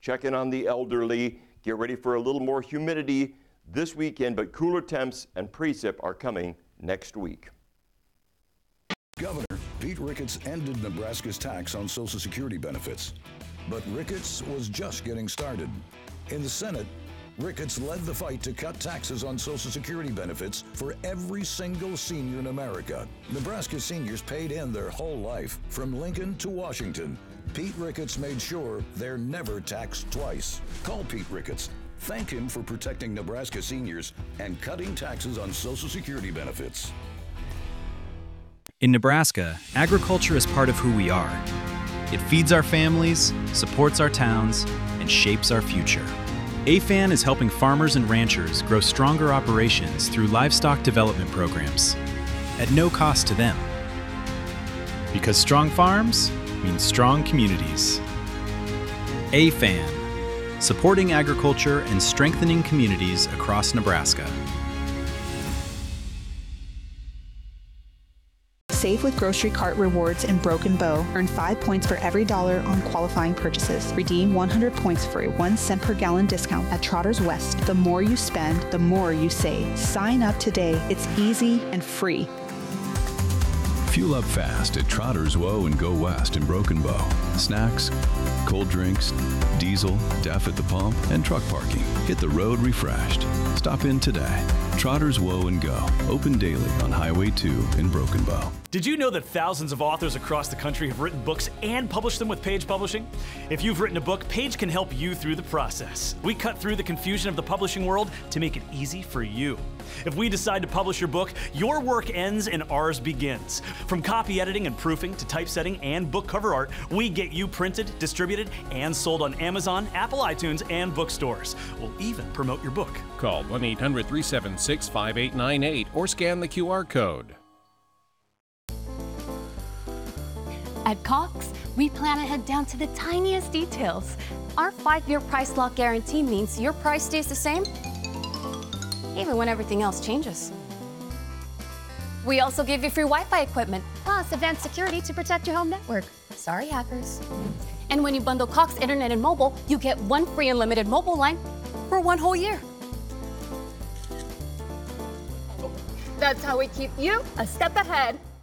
check in on the elderly, get ready for a little more humidity this weekend, but cooler temps and precip are coming next week. Governor Pete Ricketts ended Nebraska's tax on Social Security benefits. But Ricketts was just getting started. In the Senate, Ricketts led the fight to cut taxes on Social Security benefits for every single senior in America. Nebraska seniors paid in their whole life, from Lincoln to Washington. Pete Ricketts made sure they're never taxed twice. Call Pete Ricketts. Thank him for protecting Nebraska seniors and cutting taxes on Social Security benefits. In Nebraska, agriculture is part of who we are. It feeds our families, supports our towns, and shapes our future. AFAN is helping farmers and ranchers grow stronger operations through livestock development programs at no cost to them. Because strong farms means strong communities. AFAN, supporting agriculture and strengthening communities across Nebraska. Save with Grocery Cart Rewards in Broken Bow. Earn 5 points for every $1 on qualifying purchases. Redeem 100 points for a 1 cent per gallon discount at Trotters West. The more you spend, the more you save. Sign up today. It's easy and free. Fuel up fast at Trotters Woe and Go West in Broken Bow. Snacks, cold drinks, diesel, DEF at the pump, and truck parking. Hit the road refreshed. Stop in today. Trotters Woe and Go. Open daily on Highway 2 in Broken Bow. Did you know that thousands of authors across the country have written books and published them with Page Publishing? If you've written a book, Page can help you through the process. We cut through the confusion of the publishing world to make it easy for you. If we decide to publish your book, your work ends and ours begins. From copy editing and proofing to typesetting and book cover art, we get you printed, distributed, and sold on Amazon, Apple iTunes, and bookstores. We'll even promote your book. Call 1-800-376-5898 or scan the QR code. At Cox, we plan ahead down to the tiniest details. Our 5-year price lock guarantee means your price stays the same, even when everything else changes. We also give you free Wi-Fi equipment, plus advanced security to protect your home network. Sorry, hackers. And when you bundle Cox Internet and mobile, you get 1 free unlimited mobile line for 1 whole year. That's how we keep you a step ahead.